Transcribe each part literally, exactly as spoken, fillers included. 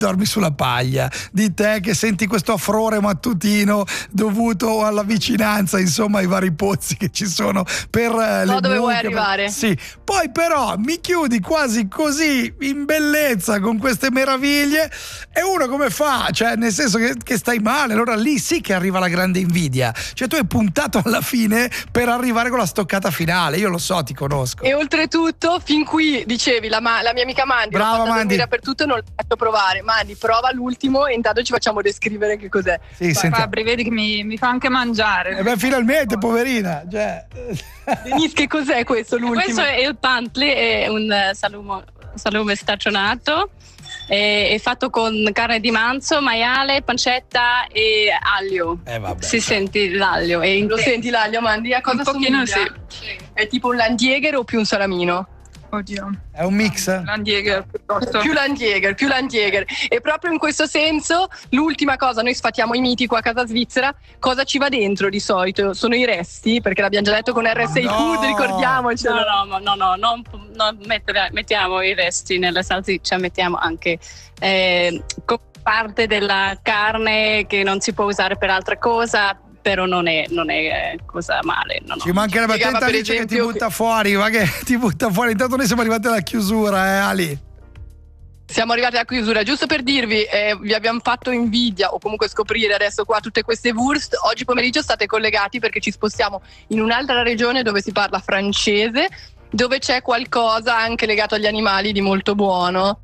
dormi sulla paglia, di te che senti questo affrore mattutino dovuto alla vicinanza, insomma, ai vari pozzi che ci sono per uh, so le dove vuoi buche, arrivare. Per... Sì, poi però mi chiudi quasi così in bellezza con queste meraviglie e uno come fa? Cioè, nel senso che, che stai male, allora lì sì che arriva la grande invidia. Cioè, tu hai puntato alla fine per arrivare con la stoccata finale, io lo so, ti conosco. E oltretutto, fin qui dicevi, la, ma- la mia amica Mandy, brava l'ho fatta Mandy, dormire per tutto e non l'ho fatto provare. Mandy, prova l'ultimo e intanto ci facciamo descrivere che cos'è. Sì, Fabri, vedi che mi, mi fa anche mangiare. E beh, finalmente, poverina. Cioè... Denise, che cos'è questo l'ultimo? Questo è il pantli, è un salume, salume stagionato, è, è fatto con carne di manzo, maiale, pancetta e aglio. Eh, vabbè, si cioè. sente l'aglio. È in... Lo senti l'aglio, Mandy? A cosa un pochino somiglia? sì. È tipo un Landjäger o più un salamino? Oddio. È un mix? Landjäger piuttosto. Più Landjäger, più Landjäger. E proprio in questo senso, l'ultima cosa, noi sfatiamo i miti qua a casa svizzera, cosa ci va dentro di solito? Sono i resti, perché l'abbiamo già detto con R S I No. Food, ricordiamocelo. No, no, no, no, non, non mettere, mettiamo i resti nella salsiccia, mettiamo anche eh, parte della carne che non si può usare per altra cosa, però non è, non è cosa male. No, no. Ci mancherebbe, Spiegava, attenta per Alice che ti esempio, butta fuori, ma che ti butta fuori. Intanto noi siamo arrivati alla chiusura, eh Ali. Siamo arrivati alla chiusura, giusto per dirvi, eh, vi abbiamo fatto invidia o comunque scoprire adesso qua tutte queste wurst. Oggi pomeriggio state collegati perché ci spostiamo in un'altra regione dove si parla francese, dove c'è qualcosa anche legato agli animali di molto buono.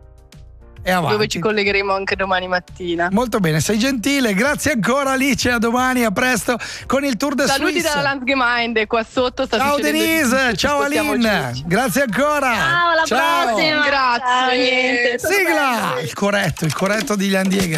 E avanti. Dove ci collegheremo anche domani mattina. Molto bene, sei gentile, grazie ancora Alice, a domani, a presto con il Tour de Saluti Suisse. dalla Landsgemeinde, qua sotto sta Ciao succedendo di Denise, tutto, ciao ci spostiamo Aline, giù. grazie ancora. Ciao, alla Ciao. prossima. Grazie. Ciao, niente. Sigla, il corretto, il corretto di Landjäger.